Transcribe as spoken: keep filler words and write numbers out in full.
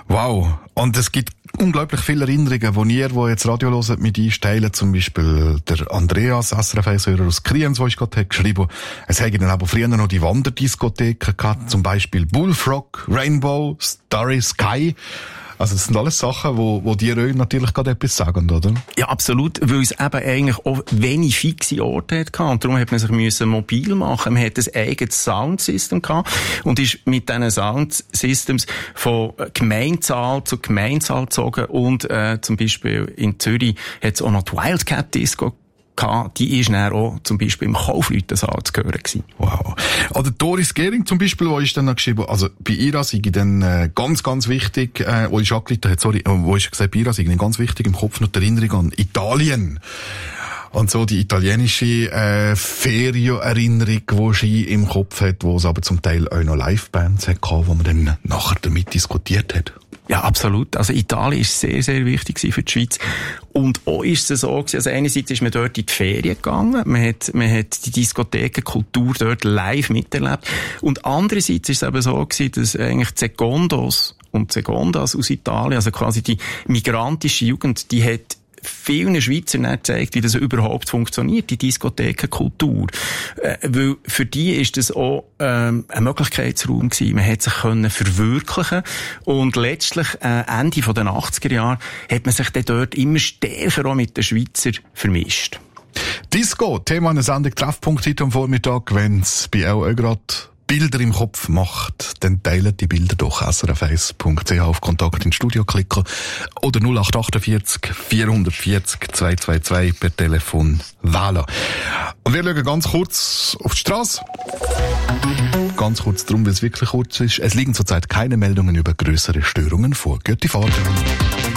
Wow. Und es gibt unglaublich viele Erinnerungen, wo ihr, die jetzt Radio hören, mit einsteilen. Zum Beispiel der Andreas, S R F eins-Hörer aus Kriens, der ich gerade geschrieben habe. Es hätten dann aber früher noch die Wanderdiskotheken gehabt, zum Beispiel Bullfrog, Rainbow, Starry Sky. Also das sind alles Sachen, wo, wo die euch natürlich gerade etwas sagen, oder? Ja, absolut, weil es eben eigentlich auch wenig fixe Orte hatte. Und darum hat man sich müssen mobil machen. Man hat ein eigenes Soundsystem gehabt und ist mit diesen Soundsystems von Gemeindezahl zu Gemeindezahl gezogen. Und äh, zum Beispiel in Zürich hat es auch noch die Wildcat Disco. Die ist dann auch zum Beispiel im Kaufleutensaal zu hören gewesen. Wow. Oder Doris Gehring zum Beispiel, wo ist dann noch geschrieben, also bei Ira sei dann äh, ganz, ganz wichtig, äh, wo ich angeleitet hat, sorry, wo ist gesagt, bei Ira sei ganz wichtig im Kopf noch die Erinnerung an Italien. Und so die italienische äh, Ferienerinnerung, die sie im Kopf hat, wo es aber zum Teil auch noch Livebands hat, wo man dann nachher damit diskutiert hat. Ja, absolut. Also Italien ist sehr, sehr wichtig für die Schweiz. Und auch ist es so gewesen, also einerseits ist man dort in die Ferien gegangen, man hat, man hat die Diskothekenkultur dort live miterlebt. Und andererseits ist es eben so gewesen, dass eigentlich Secondos und Secondas aus Italien, also quasi die migrantische Jugend, die hat vielen Schweizern nicht gezeigt, wie das überhaupt funktioniert, die Diskothekenkultur. Äh, weil für die ist das auch ähm, ein Möglichkeitsraum gewesen. Man hat sich können verwirklichen und letztlich äh, Ende der achtziger Jahre hat man sich dann dort immer stärker auch mit den Schweizer vermischt. Disco, Thema einer Sendung Treffpunkt heute am Vormittag, wenn es bei euch gerade Bilder im Kopf macht, dann teilen die Bilder doch s r f eins punkt c h auf Kontakt ins Studio klicken oder null acht achtundvierzig vierhundertvierzig zweihundertzweiundzwanzig per Telefon wählen. Und wir schauen ganz kurz auf die Straße. Ganz kurz drum, weil es wirklich kurz ist. Es liegen zurzeit keine Meldungen über größere Störungen vor. Gute Fahrt.